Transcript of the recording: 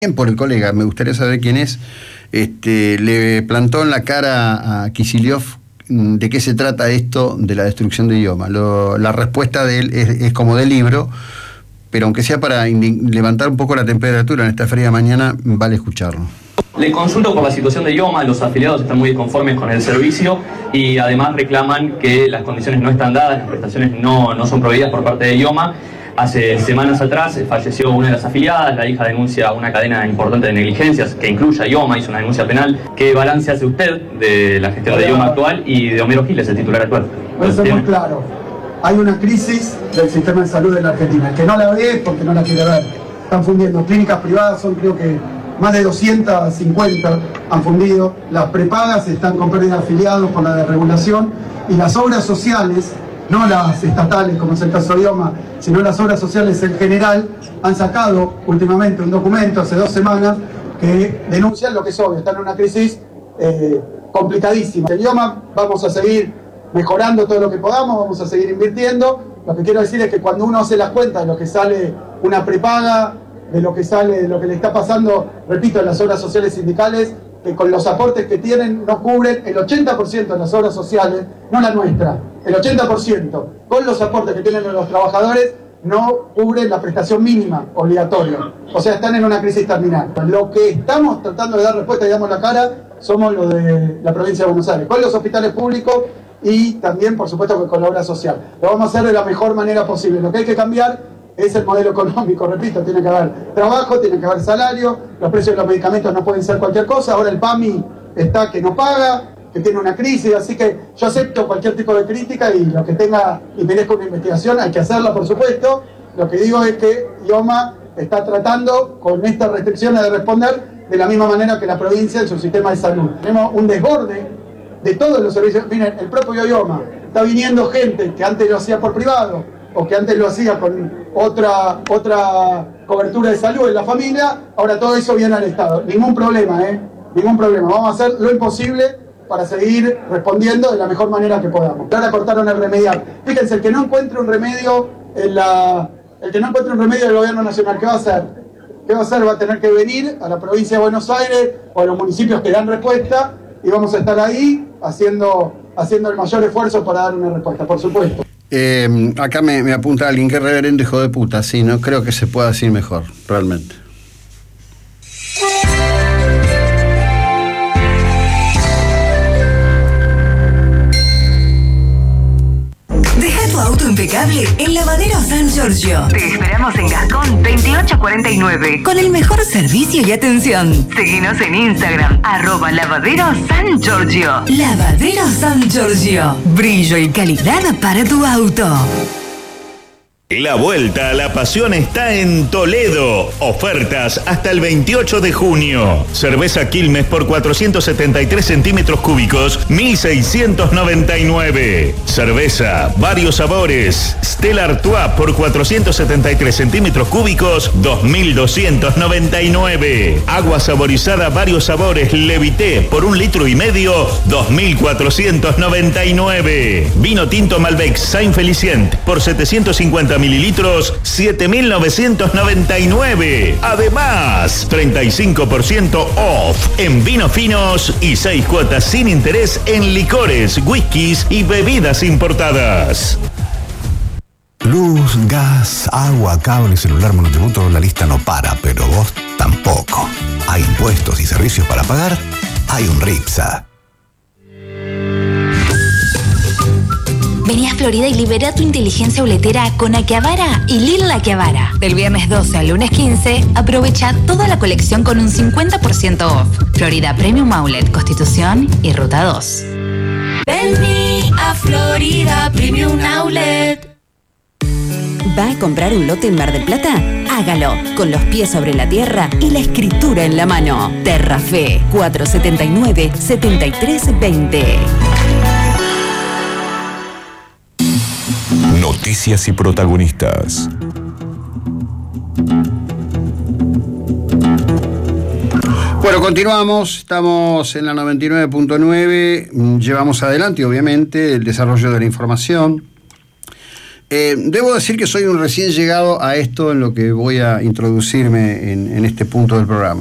por el colega, me gustaría saber quién es, le plantó en la cara a Kicillof de qué se trata esto de la destrucción de idioma. La respuesta de él es como del libro, pero aunque sea para levantar un poco la temperatura en esta fría mañana, vale escucharlo. Le consulto por la situación de IOMA, los afiliados están muy disconformes con el servicio y además reclaman que las condiciones no están dadas, las prestaciones no son proveídas por parte de IOMA. Hace semanas atrás falleció una de las afiliadas, la hija denuncia una cadena importante de negligencias que incluye a IOMA, hizo una denuncia penal. ¿Qué balance hace usted de la gestión de IOMA actual y de Homero Giles, el titular actual? Voy a ser muy claro, hay una crisis del sistema de salud en la Argentina. El que no la ve es porque no la quiere ver. Están fundiendo clínicas privadas, son creo que más de 250 han fundido. Las prepagas están con pérdida de afiliados por la desregulación y las obras sociales, no las estatales como es el caso de IOMA, sino las obras sociales en general, han sacado últimamente un documento hace 2 semanas que denuncian lo que es obvio, están en una crisis complicadísima. En IOMA vamos a seguir mejorando todo lo que podamos, vamos a seguir invirtiendo. Lo que quiero decir es que cuando uno hace las cuentas de lo que sale una prepaga, de lo que sale, de lo que le está pasando, repito, en las obras sociales sindicales, que con los aportes que tienen no cubren el 80% de las obras sociales, no la nuestra, el 80%, con los aportes que tienen los trabajadores, no cubren la prestación mínima obligatoria. O sea, están en una crisis terminal. Lo que estamos tratando de dar respuesta y damos la cara, somos los de la provincia de Buenos Aires, con los hospitales públicos y también, por supuesto, con la obra social. Lo vamos a hacer de la mejor manera posible. Lo que hay que cambiar es el modelo económico, repito, tiene que haber trabajo, tiene que haber salario, los precios de los medicamentos no pueden ser cualquier cosa, ahora el PAMI está que no paga, que tiene una crisis, así que yo acepto cualquier tipo de crítica y lo que tenga y merezca una investigación hay que hacerla, por supuesto. Lo que digo es que IOMA está tratando con estas restricciones de responder de la misma manera que la provincia en su sistema de salud. Tenemos un desborde de todos los servicios. Miren, el propio IOMA está viniendo gente que antes lo hacía por privado o que antes lo hacía con otra cobertura de salud en la familia, ahora todo eso viene al Estado. Ningún problema, ningún problema. Vamos a hacer lo imposible para seguir respondiendo de la mejor manera que podamos. Ahora cortaron el remediar. Fíjense, el que no encuentre un remedio del gobierno nacional, ¿qué va a hacer? ¿Qué va a hacer? Va a tener que venir a la provincia de Buenos Aires o a los municipios que dan respuesta y vamos a estar ahí haciendo el mayor esfuerzo para dar una respuesta, por supuesto. Acá me apunta alguien, que reverendo hijo de puta, sí, no creo que se pueda decir mejor, realmente. Deja tu auto impecable en Lavadero San Giorgio. Te esperamos en Gascón 2849 con el mejor servicio y atención. Seguinos en Instagram, @Lavadero San Giorgio. Lavadero San Giorgio. Brillo y calidad para tu auto. La vuelta a la pasión está en Toledo. Ofertas hasta el 28 de junio. Cerveza Quilmes por 473 centímetros cúbicos, 1.699. Cerveza, varios sabores. Stella Artois por 473 centímetros cúbicos, 2.299. Agua saborizada, varios sabores, Levité por 1,5 litros, 2.499. Vino tinto Malbec Saint Felicient por 750 mililitros, 7.999. Además, 35% off en vinos finos y 6 cuotas sin interés en licores, whiskies y bebidas importadas. Luz, gas, agua, cable, celular, monotributo, la lista no para, pero vos tampoco. Hay impuestos y servicios para pagar, hay un RIPSA. Vení a Florida y libera tu inteligencia boletera con Akihabara y Lil Akihabara. Del viernes 12 al lunes 15, aprovecha toda la colección con un 50% off. Florida Premium Outlet, Constitución y Ruta 2. Vení a Florida Premium Outlet. ¿Va a comprar un lote en Mar del Plata? Hágalo, con los pies sobre la tierra y la escritura en la mano. Terrafe, 479-7320. Noticias y protagonistas. Bueno, continuamos, estamos en la 99.9, llevamos adelante obviamente el desarrollo de la información. Debo decir que soy un recién llegado a esto en lo que voy a introducirme en este punto del programa.